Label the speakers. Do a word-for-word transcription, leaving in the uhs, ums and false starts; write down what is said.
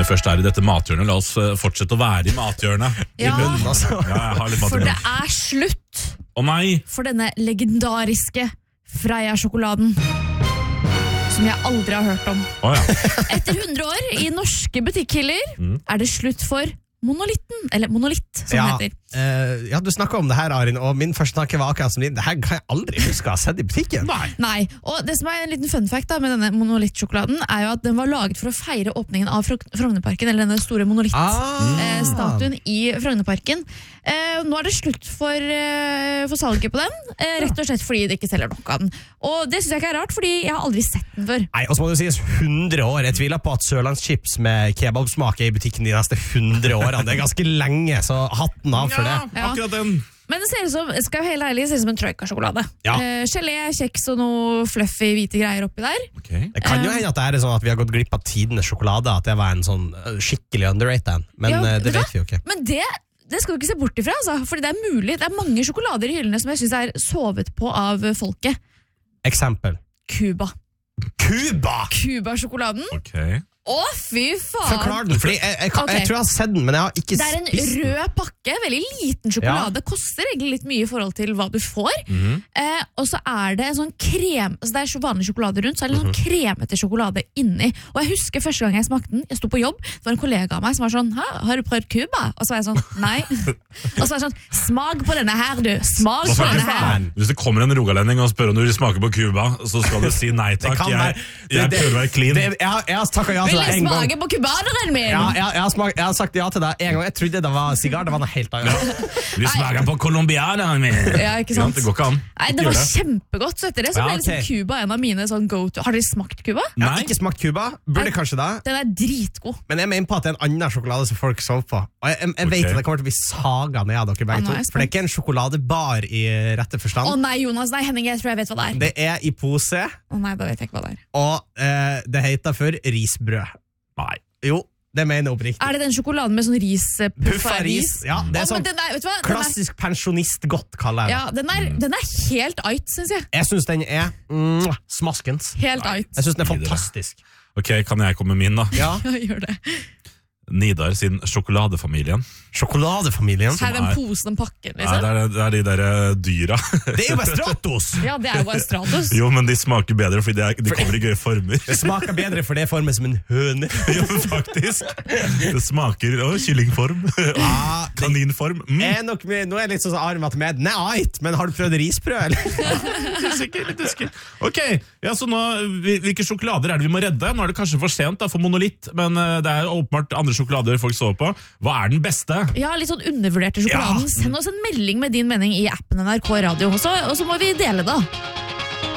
Speaker 1: først er i dette mathjørnet, la oss fortsette å være i mathjørnet.
Speaker 2: Ja.
Speaker 1: I bunnen, altså. Ja, jeg har litt mat i
Speaker 2: For det
Speaker 1: munnen.
Speaker 2: er slutt
Speaker 1: Å nei!
Speaker 2: for denne legendariske Freia-sjokoladen. Som jeg aldri har hørt om.
Speaker 1: Å ja.
Speaker 2: Etter hundre år i norske butikkhyller
Speaker 1: Mm.
Speaker 2: er det slutt for monolitten, eller monolitt, som
Speaker 3: Ja,
Speaker 2: det heter.
Speaker 3: eh, ja, du snakket om det her, Arin, og min første tanke var akkurat som din. Det her kan jeg aldri huske å ha sett i butikken.
Speaker 1: Nei.
Speaker 2: Nei, og det som er en liten fun fact da, med denne monolittsjokoladen, er jo at den var laget for å feire åpningen av Frog- Frognerparken, eller denne store monolitt-statuen
Speaker 3: Ah.
Speaker 2: i Frognerparken. Eh, nå er det slutt for, eh, for salget på den, eh, rett og slett fordi det ikke selger nok av den. Og det synes jeg ikke er rart, fordi jeg har aldri sett den før.
Speaker 3: Nei, og så må det sies hundre år. Jeg tviler på at sørlandschips med kebabsmak er i butikken de neste hundre årene. Det er ganske lenge, så hatten av for det.
Speaker 1: Ja, akkurat den.
Speaker 2: Men det ser ut som, skal jeg helt ærlig, det ser ut som en troika-sjokolade.
Speaker 3: Ja.
Speaker 2: Eh, gelé, kjeks og noe fluffy hvite greier oppi der.
Speaker 1: Ok.
Speaker 3: Det kan jo hende at det er sånn at vi har gått glipp av tidenes sjokolade, at det var en sånn uh, skikkelig underrated, men
Speaker 2: Ja,
Speaker 3: uh, det
Speaker 2: vet du
Speaker 3: vet vi jo ikke.
Speaker 2: Men det, det skal du ikke se bort ifra, altså, fordi det er mulig. Det er mange sjokolader i hyllene som jeg synes er sovet på av folket.
Speaker 3: Eksempel.
Speaker 2: Cuba.
Speaker 3: Cuba!
Speaker 2: Cuba-sjokoladen.
Speaker 1: Ok.
Speaker 2: Å, fy faen!
Speaker 3: Forklar den, fordi jeg, jeg, kan,
Speaker 2: Ok.
Speaker 3: jeg tror jeg har sett den, men jeg har ikke
Speaker 2: Det er en
Speaker 3: spist den.
Speaker 2: rød pakke, veldig liten sjokolade. Koster egentlig litt mye i forhold til hva du får.
Speaker 1: Mhm.
Speaker 2: eh, og så er det en sånn krem, altså det er så vanlig sjokolade rundt, så er det en
Speaker 3: Mhm.
Speaker 2: sånn kremete sjokolade inni. Og jeg husker første gang jeg smakte den, jeg sto på jobb, det var en kollega av meg som var sånn, Hæ, har du prøvd Cuba? Og så var jeg sånn, nei. Og så var jeg sånn, smak på denne her du, smak
Speaker 1: Hva
Speaker 2: på
Speaker 1: snakker
Speaker 2: denne her.
Speaker 1: du? Hvis det kommer en rogalending og spør om du vil smake på Cuba, så skal du si nei takk.
Speaker 3: kan
Speaker 1: Jeg,
Speaker 3: være-
Speaker 1: jeg
Speaker 3: det-
Speaker 1: prøver å være clean.
Speaker 3: Det, jeg, har- jeg har takket ja til
Speaker 2: Vil
Speaker 3: deg
Speaker 2: jeg
Speaker 3: en gang.
Speaker 2: smake på kubaneren min?
Speaker 3: Ja, jeg, jeg, har smak, jeg har sagt ja til deg en gang. Jeg trodde det var sigar, det var noe helt annet.
Speaker 1: Vi smaker på colombianeren min.
Speaker 2: Ja, ikke sant?
Speaker 1: Det går ikke an.
Speaker 2: Nei,
Speaker 1: Ikke
Speaker 2: det var
Speaker 1: gjør det.
Speaker 2: kjempegodt, så etter det så
Speaker 3: Ja,
Speaker 2: ble liksom
Speaker 3: ok.
Speaker 2: Cuba en av mine sånn go-to. Har dere smakt Cuba?
Speaker 3: Jeg har
Speaker 1: Nei.
Speaker 3: ikke smakt Cuba, burde
Speaker 2: Nei.
Speaker 3: kanskje det.
Speaker 2: Den er dritgod.
Speaker 3: Men jeg mener på at det er en annen sjokolade som folk sover på. Og jeg, jeg, jeg vet
Speaker 1: Ok.
Speaker 3: at det kommer til å bli saga ned av dere begge
Speaker 2: Ah, nå
Speaker 3: to.
Speaker 2: er jeg
Speaker 3: For det er ikke en sjokoladebar i rette forstand.
Speaker 2: Å nei, Jonas, nei, Henning, jeg tror jeg vet hva det er.
Speaker 3: Det er i pose,
Speaker 2: Å nei, da vet jeg ikke hva det er.
Speaker 3: og eh, det heter for risbrød.
Speaker 1: Nei.
Speaker 3: Jo, det mener jeg oppriktig.
Speaker 2: Er det den sjokoladen med sånn ris? eh,
Speaker 3: Puffa
Speaker 2: puffa
Speaker 3: ris. Ja, det
Speaker 2: Å,
Speaker 3: er sånn
Speaker 2: men den er, vet du hva? Den er,
Speaker 3: klassisk pensjonistgodt, kaller jeg det.
Speaker 2: ja, den er, den er helt ait, synes jeg.
Speaker 3: Jeg syns den er mm, smaskens.
Speaker 2: Helt ait.
Speaker 3: Jeg syns den er
Speaker 1: Videre.
Speaker 3: fantastisk.
Speaker 1: Ok, kan jeg komme med min da?
Speaker 3: Ja,
Speaker 2: Ja, gjør det.
Speaker 1: Nidar sin sjokoladefamilien.
Speaker 3: Sjokoladefamilien.
Speaker 2: Her er den
Speaker 1: er-
Speaker 2: posen, den pakken,
Speaker 1: Nei,
Speaker 2: liksom.
Speaker 1: det, er, det er de der eh, dyra.
Speaker 3: Det er jo bare Stratos!
Speaker 2: Ja, det er jo bare Stratos.
Speaker 1: Jo, men de smaker bedre fordi de, er, de kommer i gøye former.
Speaker 3: Det smaker bedre, for det er formet som en høne.
Speaker 1: Jo, faktisk. Det smaker å, kyllingform.
Speaker 3: Ah, det
Speaker 1: Kaninform. Mm.
Speaker 3: er nok, nå er jeg litt sånn som Arne med at den er ait, men har du prøvd risbrød, eller?
Speaker 1: Litt usikker, litt usikker. Ok, ja, så nå, hvil- hvilke sjokolader er det vi må redde? Nå er det kanskje for sent da, for monolitt, men eh, det er åpenbart andre sjokolader folk sover på. Hva er den beste?
Speaker 2: Ja, litt sånn undervurderte sjokoladen.
Speaker 3: Ja.
Speaker 2: Send oss en melding med din mening i appen N R K Radio, og så, og så må vi dele det.